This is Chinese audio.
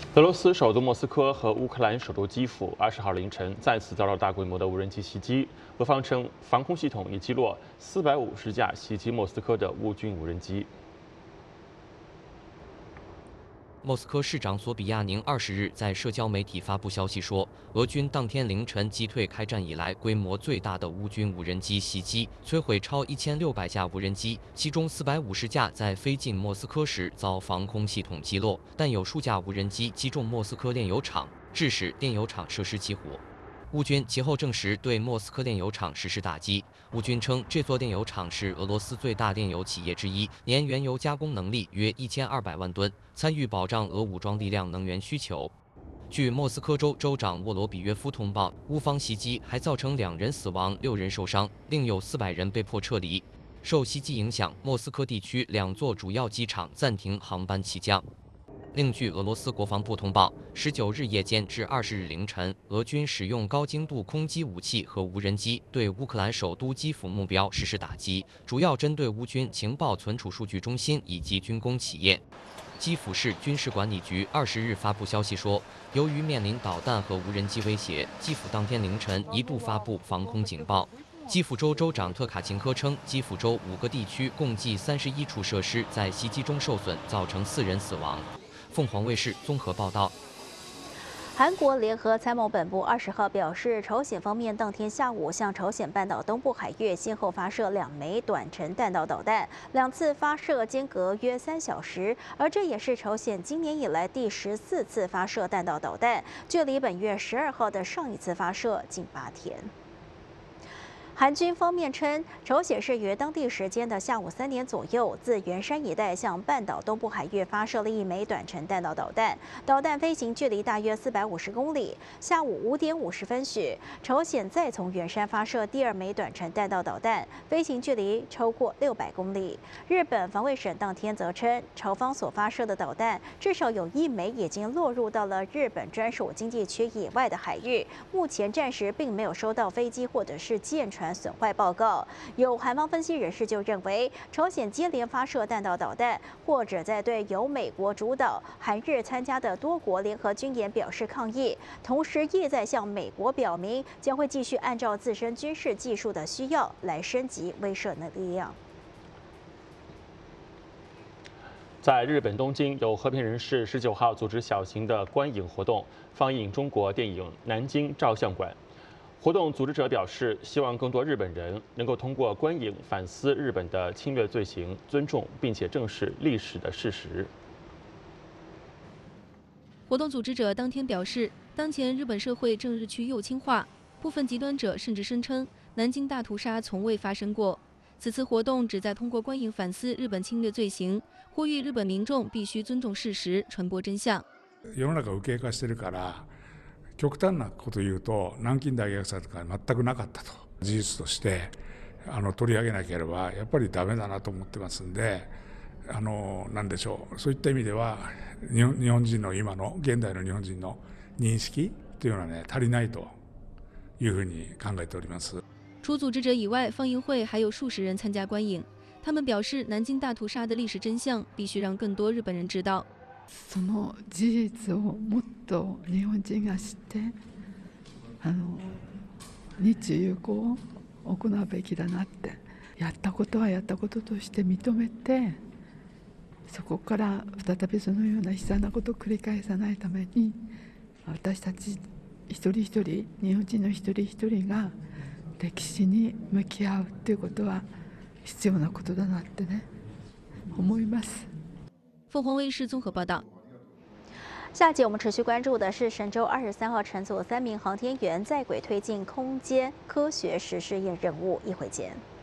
俄罗斯首都莫斯科和乌克兰首都基辅20号凌晨再次遭到大规模的无人机袭击。俄方称，防空系统已击落450架袭击莫斯科的乌军无人机。 莫斯科市长索比亚宁20日在社交媒体发布消息说，俄军当天凌晨击退开战以来规模最大的乌军无人机袭击，摧毁超1600架无人机，其中450架在飞进莫斯科时遭防空系统击落，但有数架无人机击中莫斯科炼油厂，致使炼油厂设施起火。乌军其后证实对莫斯科炼油厂实施打击。乌军称，这座炼油厂是俄罗斯最大炼油企业之一，年原油加工能力约1200万吨，参与保障俄武装力量能源需求。据莫斯科州州长沃罗比约夫通报，乌方袭击还造成2人死亡、6人受伤，另有400人被迫撤离。受袭击影响，莫斯科地区2座主要机场暂停航班起降。另据俄罗斯国防部通报，19日夜间至20日凌晨，俄军使用高精度空击武器和无人机对乌克兰首都基辅目标实施打击，主要针对乌军情报存储数据中心以及军工企业。基辅市军事管理局20日发布消息说，由于面临导弹和无人机威胁，基辅当天凌晨一度发布防空警报。基辅州州长特卡琴科称，基辅州5个地区共计31处设施在袭击中受损，造成4人死亡。凤凰卫视综合报道。 韩国联合参谋本部20号表示，朝鲜方面当天下午向朝鲜半岛东部海域先后发射2枚短程弹道导弹，2次发射间隔约3小时，而这也是朝鲜今年以来第14次发射弹道导弹，距离本月12号的上一次发射近8天。韩军方面称，朝鲜是于当地时间的下午3点左右，自元山一带向半岛东部海域发射了1枚短程弹道导弹，导弹飞行距离大约450公里。下午5点50分许，朝鲜再从元山发射第2枚短程弹道导弹，飞行距离超过600公里。日本防卫省当天则称，朝方所发射的导弹至少有1枚已经落入到了日本专属经济区以外的海域，目前暂时并没有收到飞机或者是舰船损坏报告。有韩方分析人士就认为，朝鲜接连发射弹道导弹，或者在对由美国主导、韩日参加的多国联合军演表示抗议，同时意在向美国表明将会继续按照自身军事技术的需要来升级威慑力量。 在日本东京，有和平人士19号组织小型的观影活动，放映中国电影《南京照相馆》。活动组织者表示，希望更多日本人能够通过观影反思日本的侵略罪行，尊重并且正视历史的事实。 活动组织者当天表示，当前日本社会正日趋右倾化，部分极端者甚至声称南京大屠杀从未发生过。此次活动旨在通过观影反思日本侵略罪行，呼吁日本民众必须尊重事实，传播真相。 世の中右傾化してるから。極端なことを言うと、南京大虐殺とか全くなかったと事実として取り上げなければやっぱりダメだなと思ってますんで、なんでしょう、そういった意味では日本人の今の現代の日本人の認識というのはね足りないというふうに考えております。 除组织者以外，放映会还有数十人参加观影。他们表示，南京大屠殺的历史真相必须让更多日本人知道。 その事実をもっと日本人が知って日中友好を行うべきだなって、やったことはやったこととして認めて、そこから再びそのような悲惨なことを繰り返さないために、私たち一人一人、日本人の一人一人が歴史に向き合うっていうことは必要なことだなってね思います。 凤凰卫视综合报道。 下集我们持续关注的是神舟23号乘组3名航天员在轨推进空间科学实试验任务，一会见。